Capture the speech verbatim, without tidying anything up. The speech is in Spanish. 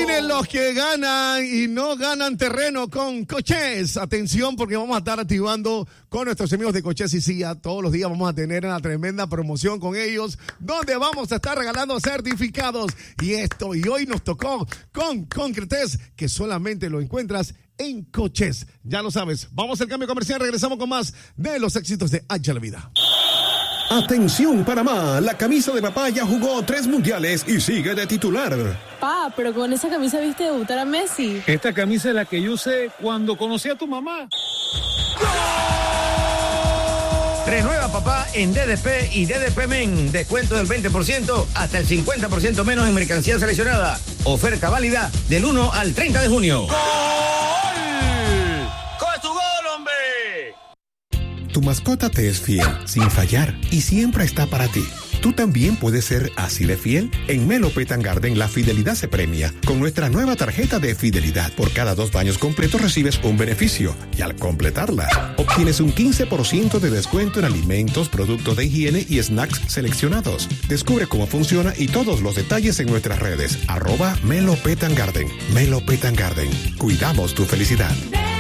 Adivinen los que ganan y no ganan terreno con Cochés. Atención, porque vamos a estar activando con nuestros amigos de Cochés y Silla. Todos los días vamos a tener una tremenda promoción con ellos, donde vamos a estar regalando certificados. Y esto, y hoy nos tocó con Concretes, que solamente lo encuentras en Cochés. Ya lo sabes. Vamos al cambio comercial. Regresamos con más de los éxitos de Hacha la Vida. Atención Panamá, la camisa de papá ya jugó tres mundiales y sigue de titular. Pa, pero con esa camisa viste debutar a Messi. Esta camisa es la que yo usé cuando conocí a tu mamá. Renueva papá en D D P y D D P Men. Descuento del veinte por ciento hasta el cincuenta por ciento menos en mercancía seleccionada. Oferta válida del uno al treinta de junio. ¡Gol! ¡Coge tu gol, hombre! Tu mascota te es fiel, sin fallar, y siempre está para ti. ¿Tú también puedes ser así de fiel? En Melo Pet and Garden la fidelidad se premia con nuestra nueva tarjeta de fidelidad. Por cada dos baños completos recibes un beneficio y al completarla obtienes un quince por ciento de descuento en alimentos, productos de higiene y snacks seleccionados. Descubre cómo funciona y todos los detalles en nuestras redes. Arroba Melo Pet and Garden. Melo Pet and Garden. Cuidamos tu felicidad.